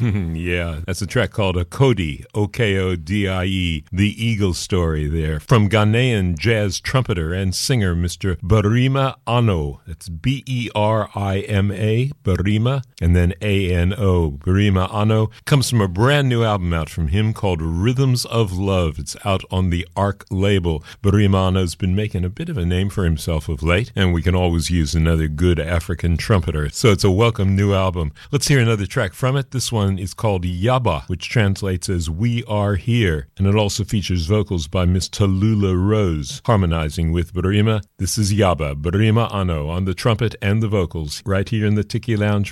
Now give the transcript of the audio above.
Yeah, that's a track called Okodie, Okodie, The Eagle Story there, from Ghanaian jazz trumpeter and singer Mr. Barima Ano. That's Berima, Barima, and then Ano. Barima Ano comes from a brand new album out from him called Rhythms of Love. It's out on the Arc label. Barima Ano's been making a bit of a name for himself of late, and we can always use another good African trumpeter. So it's a welcome new album. Let's hear another track from it. This one is called Yaba, which translates as We Are Here, and it also features vocals by Miss Tallulah Rose, harmonizing with Barima. This is Yaba, Barima Ano on the trumpet and the vocals, right here in the Tiki Lounge